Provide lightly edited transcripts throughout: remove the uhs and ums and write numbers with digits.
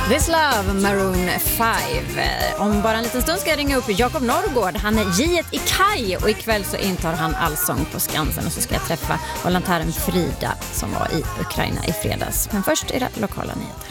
This Love, Maroon 5. Om bara en liten stund ska jag ringa upp Jakob Norrgård. Han är J1 i Kaj och ikväll så intar han Allsång på Skansen. Och så ska jag träffa volontären Frida som var i Ukraina i fredags. Men först är det lokala nyheter.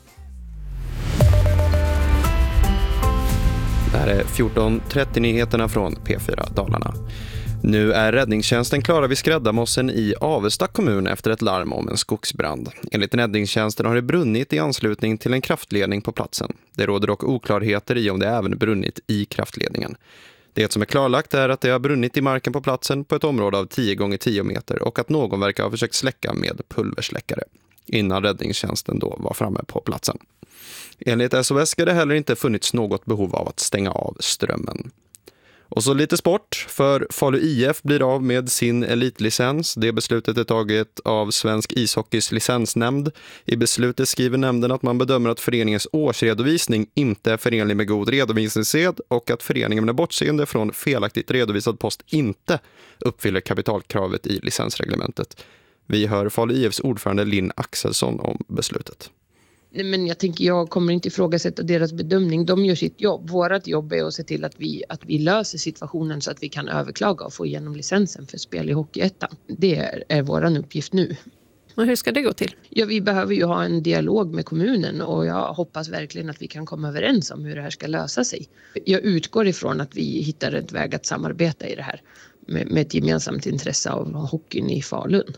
Det här är 14.30 nyheterna från P4 Dalarna. Nu är räddningstjänsten klara vid Skräddamossen i Avesta kommun efter ett larm om en skogsbrand. Enligt räddningstjänsten har det brunnit i anslutning till en kraftledning på platsen. Det råder dock oklarheter i om det även brunnit i kraftledningen. Det som är klarlagt är att det har brunnit i marken på platsen på ett område av 10 x 10 meter och att någon verkar ha försökt släcka med pulversläckare innan räddningstjänsten då var framme på platsen. Enligt SOS ska det heller inte funnits något behov av att stänga av strömmen. Och så lite sport, för Falu IF blir av med sin elitlicens. Det beslutet är taget av Svensk ishockeys licensnämnd. I beslutet skriver nämnden att man bedömer att föreningens årsredovisning inte är förenlig med god redovisningssed och att föreningen med bortseende från felaktigt redovisad post inte uppfyller kapitalkravet i licensreglementet. Vi hör Falu IFs ordförande Linn Axelsson om beslutet. Nej, men jag kommer inte ifrågasätta deras bedömning. De gör sitt jobb. Vårat jobb är att se till att vi löser situationen så att vi kan överklaga och få igenom licensen för spel i Hockeyettan. Det är våran uppgift nu. Och hur ska det gå till? Ja, vi behöver ju ha en dialog med kommunen och jag hoppas verkligen att vi kan komma överens om hur det här ska lösa sig. Jag utgår ifrån att vi hittar ett väg att samarbeta i det här med ett gemensamt intresse av hockeyn i Falun.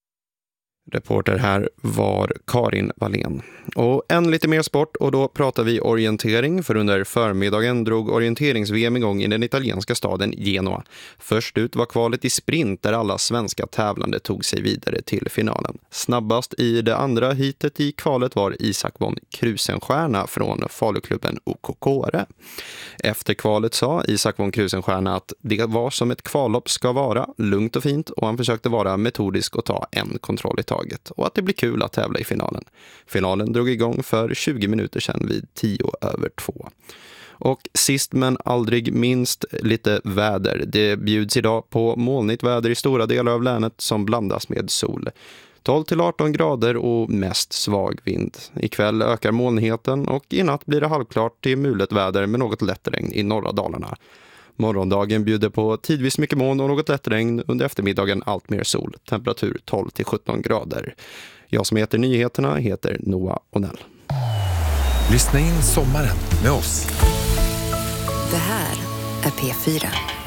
Reporter här var Karin Wallén. Och en lite mer sport och då pratar vi orientering, för under förmiddagen drog orienterings-VM igång i den italienska staden Genoa. Först ut var kvalet i sprint där alla svenska tävlande tog sig vidare till finalen. Snabbast i det andra hitet i kvalet var Isak von Krusenstjerna från Faluklubben OKK-are. Efter kvalet sa Isak von Krusenstjerna att det var som ett kvallopp ska vara, lugnt och fint, och han försökte vara metodisk och ta en kontroll i taget och att det blir kul att tävla i finalen. Finalen drog igång för 20 minuter sedan vid 2:10. Och sist men aldrig minst lite väder. Det bjuds idag på molnigt väder i stora delar av länet som blandas med sol. 12-18 grader och mest svag vind. Ikväll ökar molnigheten och i natt blir det halvklart till mulet väder med något lätt regn i norra Dalarna. Morgondagen bjuder på tidvis mycket moln och något lätt regn, under eftermiddagen allt mer sol. Temperatur 12-17 grader. Jag som heter Nyheterna heter Noah Onell. Lyssna in sommaren med oss. Det här är P4.